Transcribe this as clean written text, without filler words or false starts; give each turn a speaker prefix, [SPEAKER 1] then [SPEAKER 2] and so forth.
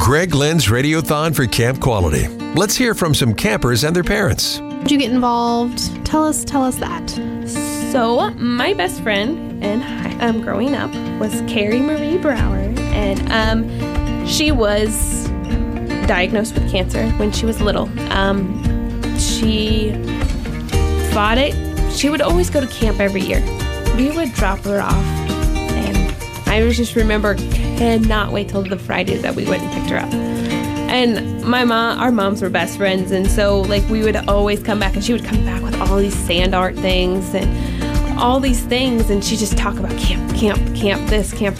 [SPEAKER 1] Greg Lynn's Radiothon for Camp Quality. Let's hear from some campers and their parents.
[SPEAKER 2] Did you get involved? Tell us that.
[SPEAKER 3] So, my best friend and growing up was Carrie Marie Brower, and she was diagnosed with cancer when she was little. She fought it. She would always go to camp every year. We would drop her off, and I just remember cannot wait till the Friday that we went and picked her up. And our moms were best friends, and so we would always come back, and she would come back with all these sand art things and all these things, and she'd just talk about camp this, camp